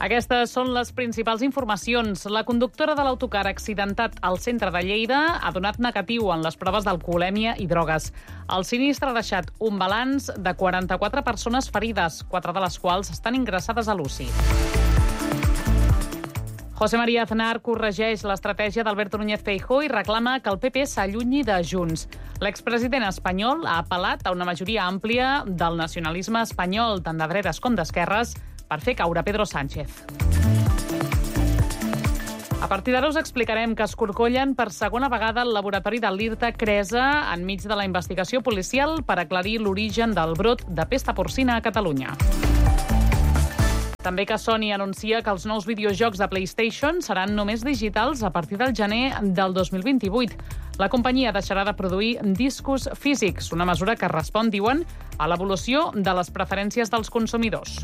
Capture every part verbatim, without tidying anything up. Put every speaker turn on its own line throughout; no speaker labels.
Aquestes són les principals informacions. La conductora de l'autocar accidentat al centre de Lleida ha donat negatiu en les proves d'alcoholèmia i drogues. El sinistre ha deixat un balanç de quaranta-quatre persones ferides, quatre de les quals estan ingressades a l'U C I. José María Aznar corregeix l'estratègia d'Alberto Núñez Feijóo i reclama que el P P s'allunyi de Junts. L'expresident espanyol ha apel·lat a una majoria àmplia del nacionalisme espanyol, tant de dretes com d'esquerres, per fer caure Pedro Sánchez. A partir d'ara us explicarem que escorcollen per segona vegada el laboratori de l'IRTA Cresa enmig de la investigació policial per aclarir l'origen del brot de pesta porcina a Catalunya. També que Sony anuncia que els nous videojocs de PlayStation seran només digitals a partir del gener del dos mil vint-i-vuit. La companyia deixarà de produir discos físics, una mesura que respon, diuen, a l'evolució de les preferències dels consumidors.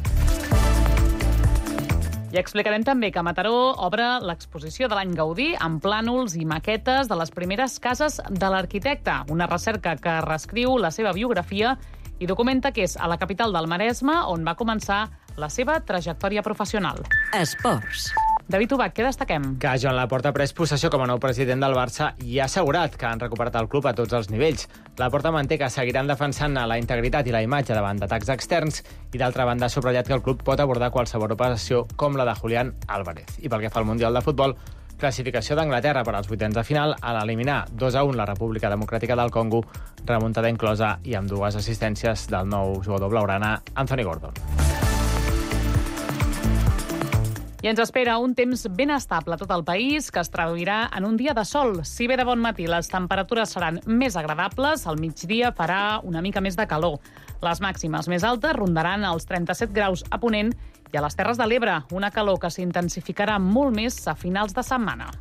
I explicarem també que Mataró obre l'exposició de l'any Gaudí amb plànols i maquetes de les primeres cases de l'arquitecte, una recerca que reescriu la seva biografia i documenta que és a la capital del Maresme on va començar la seva trajectòria professional.
Esports.
David Ubach, què destaquem?
Que Joan Laporta ha pres possessió com a nou president del Barça i ha assegurat que han recuperat el club a tots els nivells. Laporta manté que seguiran defensant la integritat i la imatge davant d'atacs externs i, d'altra banda, ha subratllat que el club pot abordar qualsevol operació com la de Julián Álvarez. I pel que fa al Mundial de Futbol, classificació d'Anglaterra per als vuitens de final en eliminar dos a un la República Democràtica del Congo, remuntada inclosa i amb dues assistències del nou jugador blaugrana, Anthony Gordon. I ens espera un temps ben estable a tot el país, que es traduirà en un dia de sol. Si bé de bon matí les temperatures seran més agradables, al migdia farà una mica més de calor. Les màximes més altes rondaran els trenta-set graus a Ponent i a les Terres de l'Ebre, una calor que s'intensificarà molt més a finals de setmana.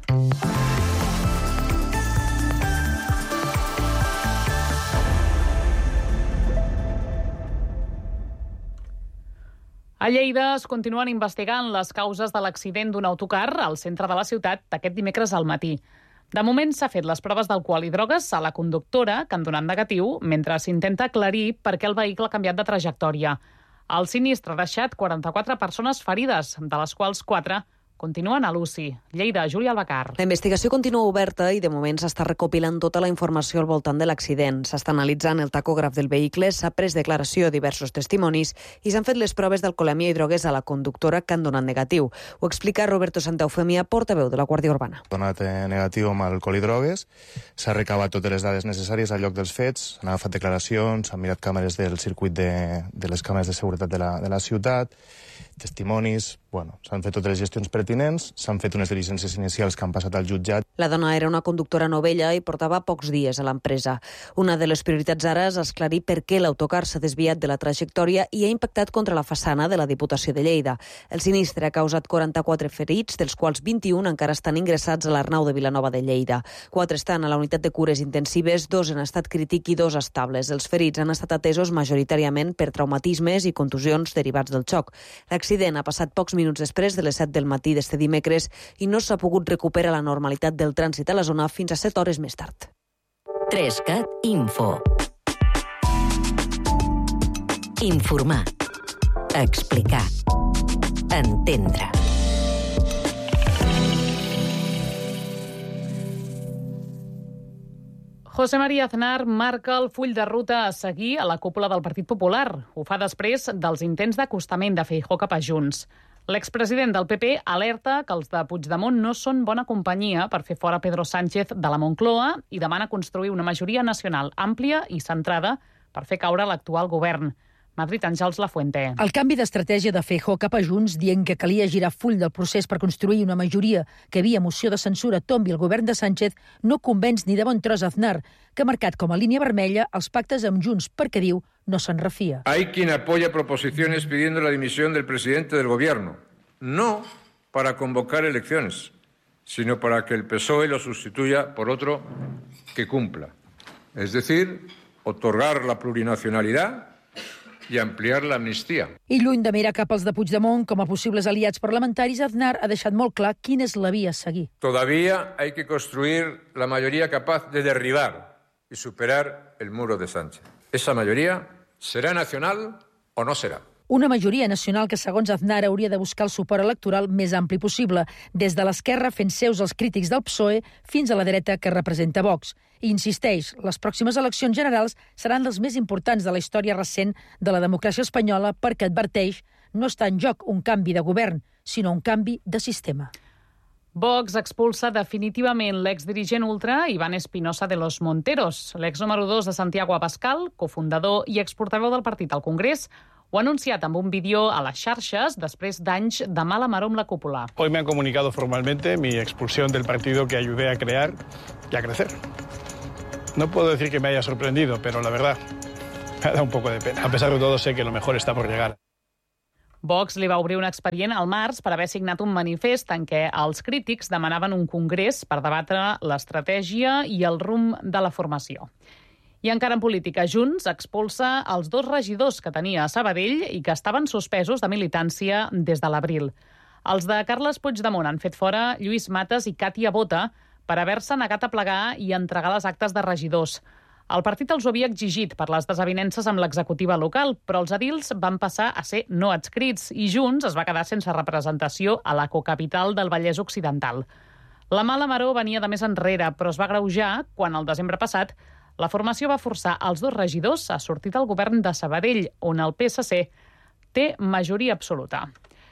A Lleida es continuen investigant les causes de l'accident d'un autocar al centre de la ciutat aquest dimecres al matí. De moment s'ha fet les proves d'alcohol i drogues a la conductora, que han donat negatiu, mentre s'intenta aclarir per què el vehicle ha canviat de trajectòria. El sinistre ha deixat quaranta-quatre persones ferides, de les quals quatre continuen a l'U C I. Lleida, Júlia Albacar.
La investigació continua oberta i de moment s'està recopilant tota la informació al voltant de l'accident. S'està analitzant el tacògraf del vehicle, s'ha pres declaració a diversos testimonis i s'han fet les proves d'alcoholèmia i drogues a la conductora, que han donat negatiu. Ho explica Roberto Santaeufemia, portaveu de la Guàrdia Urbana.
Ha donat eh, negatiu amb alcohol i drogues, s'ha recabat totes les dades necessàries al lloc dels fets, s'han agafat declaracions, s'han mirat càmeres del circuit de, de les càmeres de seguretat de la, de la ciutat, testimonis, bueno, s'han fet totes les gestions pertinents, s'han fet unes diligències inicials que han passat al jutjat.
La dona era una conductora novella i portava pocs dies a l'empresa. Una de les prioritats ara és esclarir per què l'autocar s'ha desviat de la trajectòria i ha impactat contra la façana de la Diputació de Lleida. El sinistre ha causat quaranta-quatre ferits, dels quals vint-i-un encara estan ingressats a l'Arnau de Vilanova de Lleida. Quatre estan a la unitat de cures intensives, dos en estat crític i dos estables. Els ferits han estat atesos majoritàriament per traumatismes i contusions derivats del xoc. L'accident ha passat pocs minuts després de les set del matí d'este dimecres i no s'ha pogut recuperar la normalitat del trànsit a la zona fins a set hores més tard.
Trescat Info. Informar. Explicar. Entendre.
José María Aznar marca el full de ruta a seguir a la cúpula del Partit Popular. Ho fa després dels intents d'acostament de Feijóo cap a Junts. L'expresident del P P alerta que els de Puigdemont no són bona companyia per fer fora Pedro Sánchez de la Moncloa i demana construir una majoria nacional àmplia i centrada per fer caure l'actual govern. Madrid, Àngels Lafuente.
El canvi d'estratègia de Feijóo cap a Junts, dient que calia girar full del procés per construir una majoria que via moció de censura tombi el govern de Sánchez, no convenç ni de bon tros Aznar, que ha marcat com a línia vermella els pactes amb Junts perquè, diu, no se'n refia.
Hay quien apoya proposiciones pidiendo la dimisión del presidente del gobierno, no para convocar elecciones, sino para que el P S O E lo sustituya por otro que cumpla. Es decir, otorgar la plurinacionalidad i ampliar l'amnistia.
I lluny de mirar cap als de Puigdemont com a possibles aliats parlamentaris, Aznar ha deixat molt clar quina és la via a seguir.
Todavía hay que construir la mayoría capaz de derribar y superar el muro de Sánchez. Esa mayoría será nacional o no será.
Una majoria nacional que, segons Aznar, hauria de buscar el suport electoral més ampli possible, des de l'esquerra fent seus els crítics del P S O E fins a la dreta que representa Vox. I insisteix, les pròximes eleccions generals seran les més importants de la història recent de la democràcia espanyola perquè adverteix no està en joc un canvi de govern, sinó un canvi de sistema.
Vox expulsa definitivament l'exdirigent ultra Iván Espinosa de los Monteros. L'ex número dos de Santiago Abascal, cofundador i exportaveu del partit al Congrés, ho ha anunciat amb un vídeo a les xarxes després d'anys de mala maror amb la cúpula.
Hoy me han comunicado formalmente mi expulsión del partido que ayudé a crear y a crecer. No puedo decir que me haya sorprendido, pero la verdad, me ha dado un poco de pena. A pesar de todo, sé que lo mejor está por llegar.
Vox li va obrir un expedient al març per haver signat un manifest en què els crítics demanaven un congrés per debatre l'estratègia i el rumb de la formació. I encara en política, Junts expulsa els dos regidors que tenia a Sabadell i que estaven suspesos de militància des de l'abril. Els de Carles Puigdemont han fet fora Lluís Mates i Càtia Bota per haver-se negat a plegar i entregar les actes de regidors. El partit els ho havia exigit per les desavinences amb l'executiva local, però els edils van passar a ser no adscrits i Junts es va quedar sense representació a la cocapital del Vallès Occidental. La mala maror venia de més enrere, però es va agreujar quan, el desembre passat, la formació va forçar els dos regidors a sortir del govern de Sabadell, on el P S C té majoria absoluta.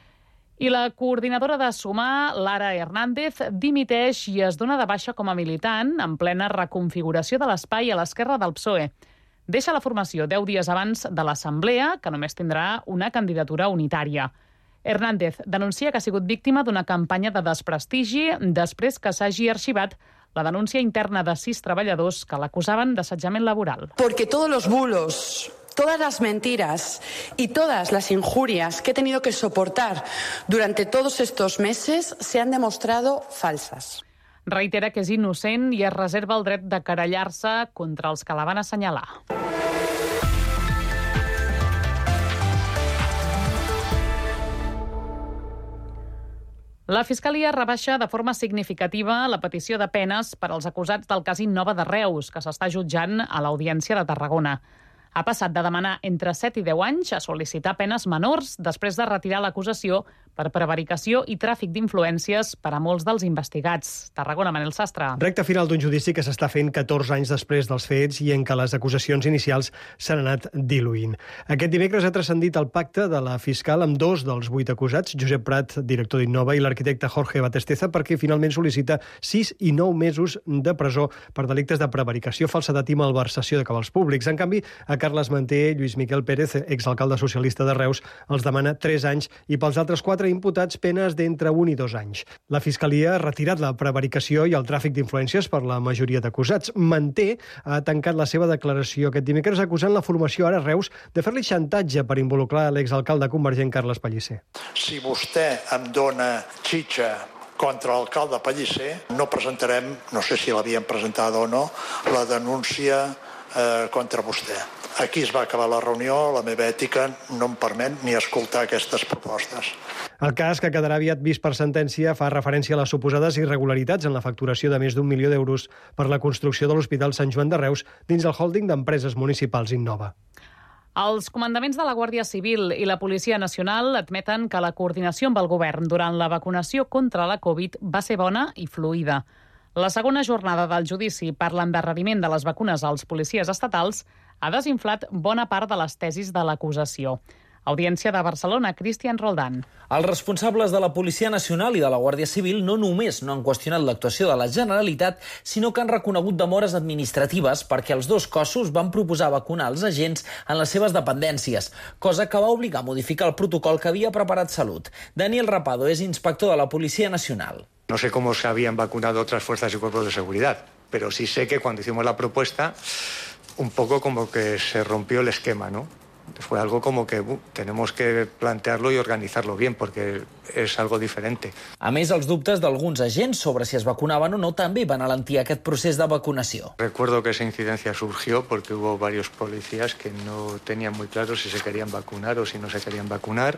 I la coordinadora de Sumar, Lara Hernández, dimiteix i es dona de baixa com a militant en plena reconfiguració de l'espai a l'esquerra del P S O E. Deixa la formació deu dies abans de l'Assemblea, que només tindrà una candidatura unitària. Hernández denuncia que ha sigut víctima d'una campanya de desprestigi després que s'hagi arxivat la denúncia interna de sis treballadors que l'acusaven d'assetjament laboral.
Porque todos los bulos, todas las mentiras y todas las injurias que he tenido que soportar durante todos estos meses se han demostrado falsas.
Reitera que és innocent i es reserva el dret de querellar-se contra els que la van assenyalar. La Fiscalia rebaixa de forma significativa la petició de penes per als acusats del cas Innova de Reus, que s'està jutjant a l'Audiència de Tarragona. Ha passat de demanar entre set i deu anys a sol·licitar penes menors després de retirar l'acusació per prevaricació i tràfic d'influències per a molts dels investigats. Tarragona, Manel Sastre.
Recte final d'un judici que s'està fent catorze anys després dels fets i en què les acusacions inicials s'han anat diluint. Aquest dimecres ha transcendit el pacte de la fiscal amb dos dels vuit acusats, Josep Prat, director d'Innova, i l'arquitecte Jorge Batesteza, perquè finalment sol·licita sis i nou mesos de presó per delictes de prevaricació, falsedat i malversació de cabals públics. En canvi, a Carles Manté, Lluís Miquel Pérez, exalcalde socialista de Reus, els demana tres anys i pels altres quatre imputats penes d'entre un i dos anys. La Fiscalia ha retirat la prevaricació i el tràfic d'influències per la majoria d'acusats. Manté ha tancat la seva declaració aquest dimecres acusant la formació ara a Reus de fer-li xantatge per involucrar l'exalcalde convergent Carles Pellicer.
Si vostè em dona xitxa contra l'alcalde Pellicer, no presentarem, no sé si l'havien presentada o no, la denúncia eh, contra vostè. Aquí es va acabar la reunió, la meva ètica no em permet ni escoltar aquestes propostes.
El cas, que quedarà aviat vist per sentència, fa referència a les suposades irregularitats en la facturació de més d'un milió d'euros per la construcció de l'Hospital Sant Joan de Reus dins el hòlding d'empreses municipals Innova.
Els comandaments de la Guàrdia Civil i la Policia Nacional admeten que la coordinació amb el govern durant la vacunació contra la Covid va ser bona i fluida. La segona jornada del judici per l'endarreriment de les vacunes als policies estatals ha desinflat bona part de les tesis de l'acusació. Audiència de Barcelona, Cristian Roldán.
Els responsables de la Policia Nacional i de la Guàrdia Civil no només no han qüestionat l'actuació de la Generalitat, sinó que han reconegut demores administratives perquè els dos cossos van proposar vacunar els agents en les seves dependències, cosa que va obligar a modificar el protocol que havia preparat Salut. Daniel Rapado és inspector de la Policia Nacional.
No sé cómo se habían vacunado otras fuerzas y cuerpos de seguridad, pero sí sé que cuando hicimos la propuesta, un poco como que se rompió el esquema, ¿no? Fue algo como que uh, tenemos que plantearlo y organizarlo bien, porque és algo diferente.
A més, els dubtes d'alguns agents sobre si es vacunaven o no també van alentir aquest procés de vacunació.
Recuerdo que esa incidencia surgió porque hubo varios policías que no tenían muy claro si se querían vacunar o si no se querían vacunar,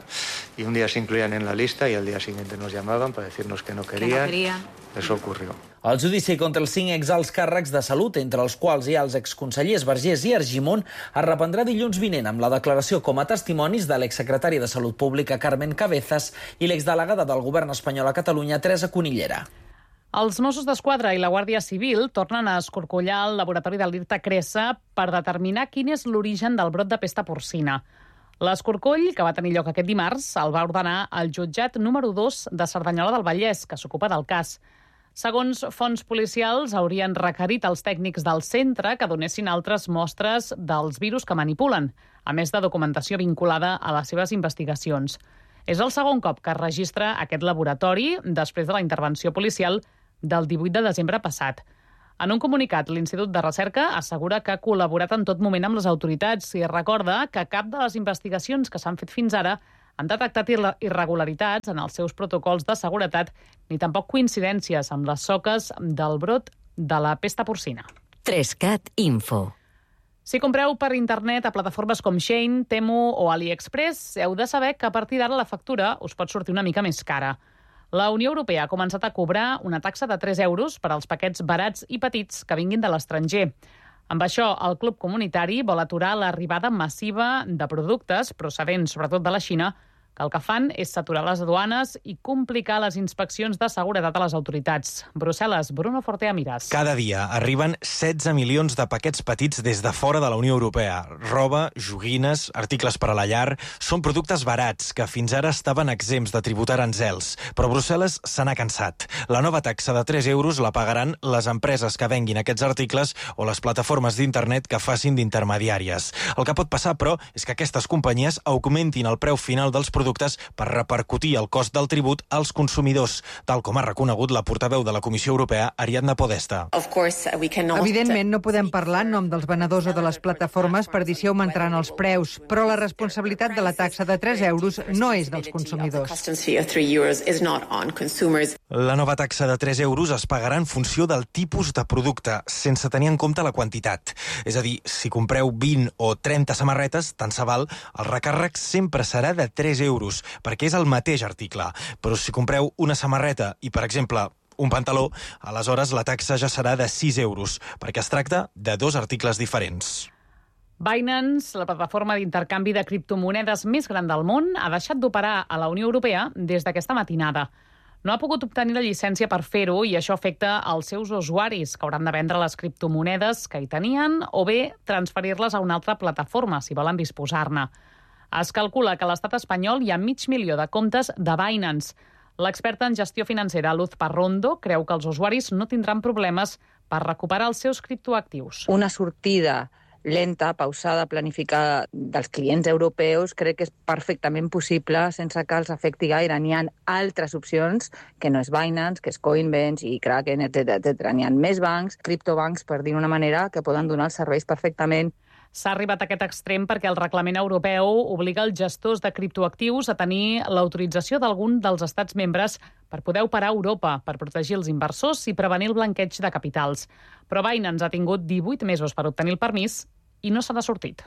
y un día se incluían en la lista y al día siguiente nos llamaban para decirnos que no querían.
Que no querían.
Eso ocurrió.
El judici contra els cinc exalts càrrecs de salut, entre els quals hi ha els exconsellers Vergés i Argimon, es reprendrà dilluns vinent amb la declaració com a testimonis de l'exsecretària de Salut Pública Carmen Cabezas i l'exdelegada del govern espanyol a Catalunya, Teresa Conillera.
Els Mossos d'Esquadra i la Guàrdia Civil tornen a escorcollar el laboratori de l'IRTA Cresa per determinar quin és l'origen del brot de pesta porcina. L'escorcoll, que va tenir lloc aquest dimarts, el va ordenar el jutjat número dos de Cerdanyola del Vallès, que s'ocupa del cas. Segons fonts policials, haurien requerit als tècnics del centre que donessin altres mostres dels virus que manipulen, a més de documentació vinculada a les seves investigacions. És el segon cop que es registra aquest laboratori després de la intervenció policial del divuit de desembre passat. En un comunicat, l'Institut de Recerca assegura que ha col·laborat en tot moment amb les autoritats i recorda que cap de les investigacions que s'han fet fins ara han detectat irregularitats en els seus protocols de seguretat ni tampoc coincidències amb les soques del brot de la pesta porcina.
Trescat Info.
Si compreu per internet a plataformes com Shein, Temu o AliExpress, heu de saber que a partir d'ara la factura us pot sortir una mica més cara. La Unió Europea ha començat a cobrar una taxa de tres euros per als paquets barats i petits que vinguin de l'estranger. Amb això, el Club Comunitari vol aturar l'arribada massiva de productes procedents sobretot de la Xina, que el que fan és saturar les aduanes i complicar les inspeccions de seguretat a les autoritats. Brussel·les, Bruno Fortea Miras.
Cada dia arriben setze milions de paquets petits des de fora de la Unió Europea. Roba, joguines, articles per a la llar... Són productes barats que fins ara estaven exempts de tributar aranzels. Però Brussel·les se n'ha cansat. La nova taxa de tres euros la pagaran les empreses que venguin aquests articles o les plataformes d'internet que facin d'intermediàries. El que pot passar, però, és que aquestes companyies augmentin el preu final dels productes productes per repercutir el cost del tribut als consumidors, tal com ha reconegut la portaveu de la Comissió Europea, Ariadna Podesta.
Evidentment, no podem parlar en nom dels venedors o de les plataformes per dir si augmentaran els preus, però la responsabilitat de la taxa de tres euros no és dels consumidors.
La nova taxa de tres euros es pagarà en funció del tipus de producte, sense tenir en compte la quantitat. És a dir, si compreu vint o trenta samarretes, tant se val, el recàrrec sempre serà de tres euros. euros, perquè és el mateix article. Però si compreu una samarreta i, per exemple, un pantaló, aleshores la taxa ja serà de sis euros, perquè es tracta de dos articles diferents.
Binance, la plataforma d'intercanvi de criptomonedes més gran del món, ha deixat d'operar a la Unió Europea des d'aquesta matinada. No ha pogut obtenir la llicència per fer-ho i això afecta als seus usuaris, que hauran de vendre les criptomonedes que hi tenien o bé transferir-les a una altra plataforma, si volen disposar-ne. Es calcula que a l'estat espanyol hi ha mig milió de comptes de Binance. L'experta en gestió financera Luz Parrondo creu que els usuaris no tindran problemes per recuperar els seus criptoactius.
Una sortida lenta, pausada, planificada dels clients europeus crec que és perfectament possible sense que els afecti gaire. N'hi ha altres opcions, que no és Binance, que és Coinbase i Kraken, etcètera etcètera. N'hi ha més bancs, criptobancs, per dir una manera, que poden donar els serveis perfectament.
S'ha arribat a aquest extrem perquè el reglament europeu obliga els gestors de criptoactius a tenir l'autorització d'algun dels estats membres per poder operar a Europa, per protegir els inversors i prevenir el blanqueig de capitals. Però Binance ha tingut divuit mesos per obtenir el permís i no se n'ha sortit.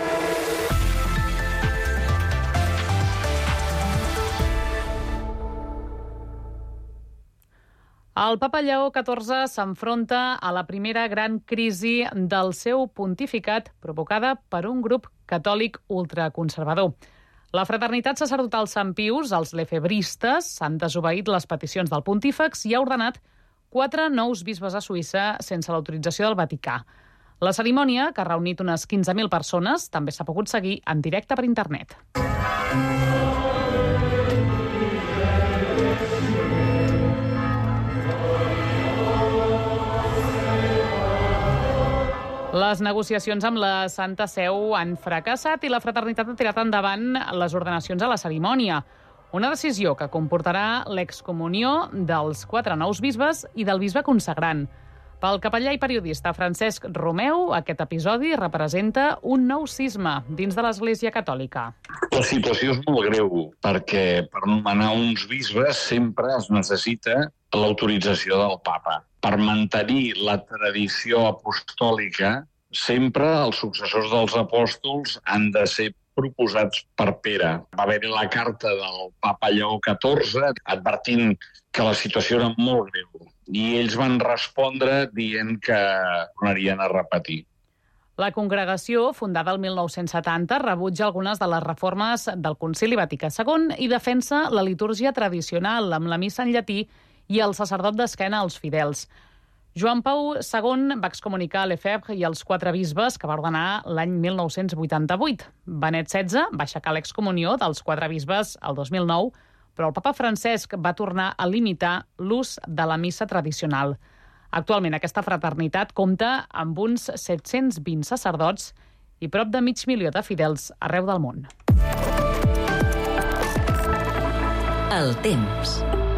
El papa Lleó catorze s'enfronta a la primera gran crisi del seu pontificat provocada per un grup catòlic ultraconservador. La fraternitat sacerdotal Sant Pius, els lefebristes, han desobeït les peticions del pontífex i ha ordenat quatre nous bisbes a Suïssa sense l'autorització del Vaticà. La cerimònia, que ha reunit unes quinze mil persones, també s'ha pogut seguir en directe per internet. Les negociacions amb la Santa Seu han fracassat i la fraternitat ha tirat endavant les ordenacions a la cerimònia. Una decisió que comportarà l'excomunió dels quatre nous bisbes i del bisbe consagrant. Pel capellà i periodista Francesc Romeu, aquest episodi representa un nou cisma dins de l'Església Catòlica.
La situació és molt greu, perquè per nomenar uns bisbes sempre es necessita l'autorització del papa. Per mantenir la tradició apostòlica, sempre els successors dels apòstols han de ser proposats per Pere. Va haver-hi la carta del papa Lleó catorze advertint que la situació era molt greu i ells van respondre dient que tornarien a repetir.
La congregació, fundada el mil nou-cents setanta, rebutja algunes de les reformes del Concili Vaticà segon i defensa la litúrgia tradicional amb la missa en llatí i el sacerdot d'esquena als fidels. Joan Pau segon va excomunicar Lefebvre i els quatre bisbes que va ordenar l'any mil nou-cents vuitanta-vuit. Benet setze va aixecar l'excomunió dels quatre bisbes el dos mil nou, però el papa Francesc va tornar a limitar l'ús de la missa tradicional. Actualment aquesta fraternitat compta amb uns set-cents vint sacerdots i prop de mig milió de fidels arreu del món.
El temps.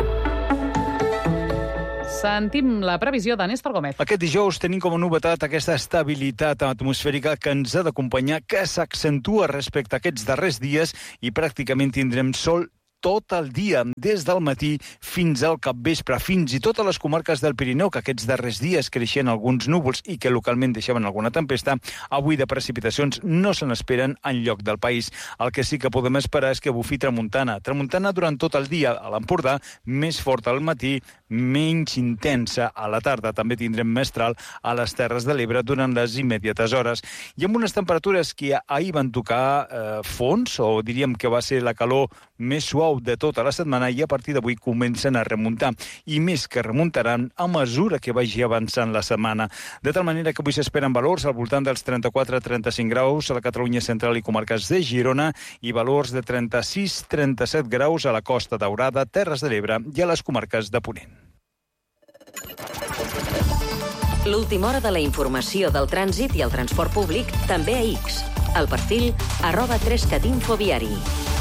Sentim la previsió de Néstor Gómez.
Aquest dijous tenim com a novetat aquesta estabilitat atmosfèrica que ens ha d'acompanyar, que s'accentua respecte a aquests darrers dies i pràcticament tindrem sol tot el dia, des del matí fins al capvespre, fins i tot a les comarques del Pirineu, que aquests darrers dies creixien alguns núvols i que localment deixaven alguna tempesta, avui de precipitacions no se n'esperen enlloc del país. El que sí que podem esperar és que bufi tramuntana. Tramuntana durant tot el dia a l'Empordà, més forta al matí, menys intensa a la tarda. També tindrem mestral a les Terres de l'Ebre durant les immediates hores. I amb unes temperatures que ahir van tocar eh, fons, o diríem que va ser la calor més suau de tota la setmana, i a partir d'avui comencen a remuntar, i més que remuntaran a mesura que vagi avançant la setmana. De tal manera que avui s'esperen valors al voltant dels trenta-quatre a trenta-cinc graus a la Catalunya central i comarques de Girona i valors de trenta-sis a trenta-set graus a la Costa Daurada, Terres de l'Ebre i a les comarques de Ponent.
L'última hora de la informació del trànsit i el transport públic també a X. El perfil arroba tres cat info viari.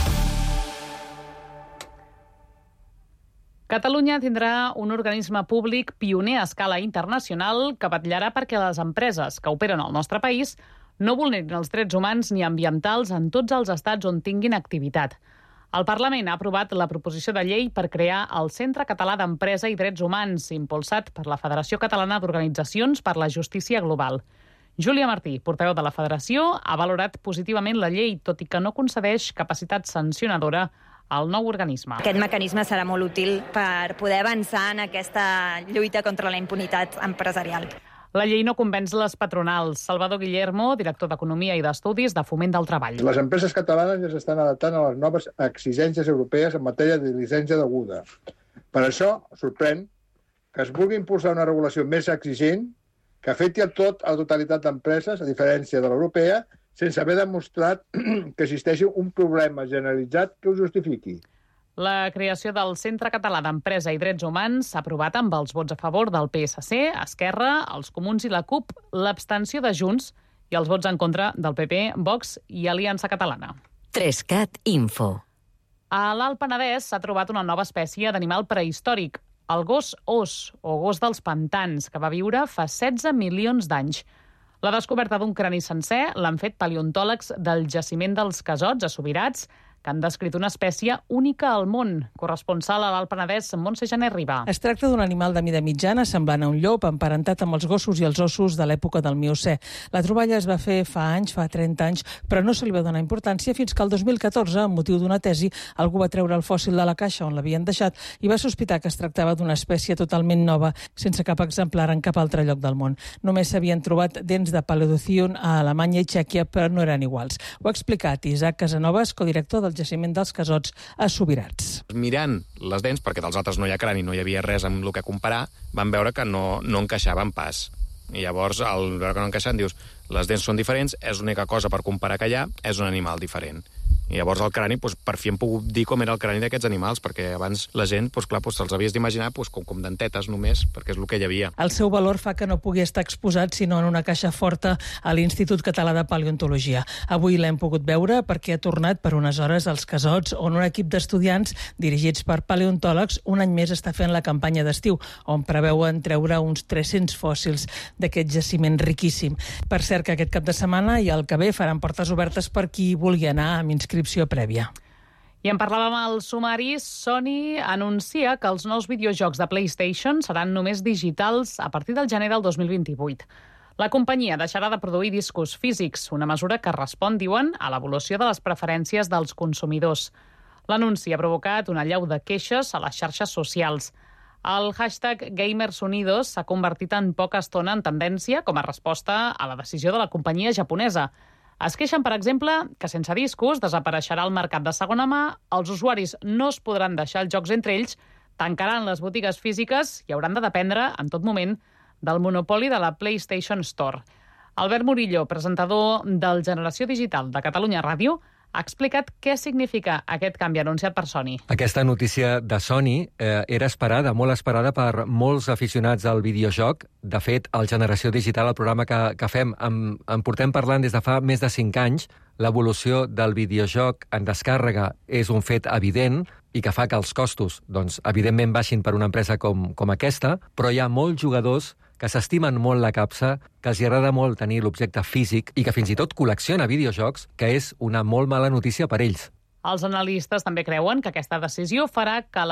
Catalunya tindrà un organisme públic pioner a escala internacional que vetllarà perquè les empreses que operen al nostre país no vulnerin els drets humans ni ambientals en tots els estats on tinguin activitat. El Parlament ha aprovat la proposició de llei per crear el Centre Català d'Empresa i Drets Humans, impulsat per la Federació Catalana d'Organitzacions per la Justícia Global. Júlia Martí, portaveu de la Federació, ha valorat positivament la llei, tot i que no concedeix capacitat sancionadora al nou organisme.
Aquest mecanisme serà molt útil per poder avançar en aquesta lluita contra la impunitat empresarial.
La llei no convenç les patronals. Salvador Guillermo, director d'Economia i d'Estudis de Foment del Treball.
Les empreses catalanes ja s'estan adaptant a les noves exigències europees en matèria de diligència deguda. Per això, sorprèn que es vulgui impulsar una regulació més exigent que afecti a tot a la totalitat d'empreses, a diferència de l'europea, sense haver demostrat que existeixi un problema generalitzat que ho justifiqui.
La creació del Centre Català d'Empresa i Drets Humans s'ha aprovat amb els vots a favor del P S C, Esquerra, els Comuns i la CUP, l'abstenció de Junts i els vots en contra del P P, Vox i Aliança Catalana.
tres cat info.
A l'Alt Penedès s'ha trobat una nova espècie d'animal prehistòric, el gos os, o gos dels pantans, que va viure fa setze milions d'anys. La descoberta d'un crani sencer l'han fet paleontòlegs del jaciment dels Casots, a Subirats, que han descrit una espècie única al món. Corresponsal a l'Alt Penedès, Montse Jané Ribà.
Es tracta d'un animal de mida mitjana, semblant a un llop, emparentat amb els gossos i els ossos de l'època del Miocè. La troballa es va fer fa anys, fa trenta anys, però no se li va donar importància fins que el dos mil catorze, amb motiu d'una tesi, algú va treure el fòssil de la caixa on l'havien deixat i va sospitar que es tractava d'una espècie totalment nova, sense cap exemplar en cap altre lloc del món. Només s'havien trobat dents de Paleodocion a Alemanya i Txèquia, però no eren iguals. Ho ha explicat Isaac Casanovas, codirector del jaciment dels Casots a Subirats.
Mirant les dents, perquè dels altres no hi ha crani, no hi havia res amb el que comparar, van veure que no, no encaixaven pas. I llavors, al veure que no encaixaven, dius, les dents són diferents, és l'única cosa per comparar que hi ha, és un animal diferent. I llavors el crani, doncs, per fi hem pogut dir com era el crani d'aquests animals, perquè abans la gent, doncs, clar, doncs, se'ls havies d'imaginar doncs, com, com dentetes només, perquè és el que hi havia.
El seu valor fa que no pugui estar exposat sinó en una caixa forta a l'Institut Català de Paleontologia. Avui l'hem pogut veure perquè ha tornat per unes hores als Casots, on un equip d'estudiants dirigits per paleontòlegs un any més està fent la campanya d'estiu, on preveuen treure uns tres-cents fòssils d'aquest jaciment riquíssim. Per cert, que aquest cap de setmana i el que ve faran portes obertes per qui vulgui anar amb inscripció prèvia.
I en parlàvem al sumari. Sony anuncia que els nous videojocs de PlayStation seran només digitals a partir del gener del dos mil vint-i-vuit. La companyia deixarà de produir discos físics, una mesura que respon, diuen, a l'evolució de les preferències dels consumidors. L'anunci ha provocat una allau de queixes a les xarxes socials. El hashtag Gamers Unidos s'ha convertit en poca estona en tendència com a resposta a la decisió de la companyia japonesa. Es queixen, per exemple, que sense discos desapareixerà el mercat de segona mà, els usuaris no es podran deixar els jocs entre ells, tancaran les botigues físiques i hauran de dependre, en tot moment, del monopoli de la PlayStation Store. Albert Murillo, presentador del Generació Digital de Catalunya Ràdio, ha explicat què significa aquest canvi anunciat per Sony.
Aquesta notícia de Sony eh, era esperada, molt esperada per molts aficionats al videojoc. De fet, al Generació Digital, el programa que, que fem, en, en portem parlant des de fa més de cinc anys. L'evolució del videojoc en descàrrega és un fet evident i que fa que els costos, doncs, evidentment, baixin per una empresa com, com aquesta, però hi ha molts jugadors que s'estimen molt la capsa, que els agrada molt tenir l'objecte físic i que fins i tot col·lecciona videojocs, que és una molt mala notícia per ells.
Els analistes també creuen que aquesta decisió farà que